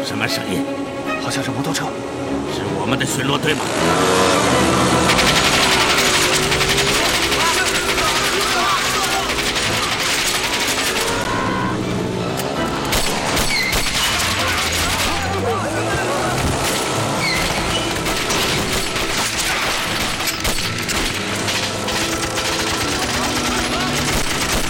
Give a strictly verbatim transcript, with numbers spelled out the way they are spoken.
什么声音？ 好像是摩托车。 是我们的巡逻队吗？